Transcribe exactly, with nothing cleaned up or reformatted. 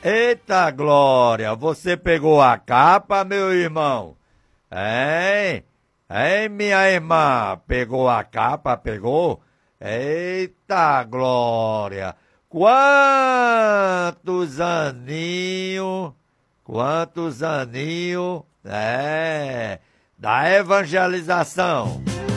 Eita glória, você pegou a capa, meu irmão? Hein? Hein, minha irmã? Pegou a capa, pegou? Eita glória! Quantos aninhos, quantos aninhos, é, da evangelização.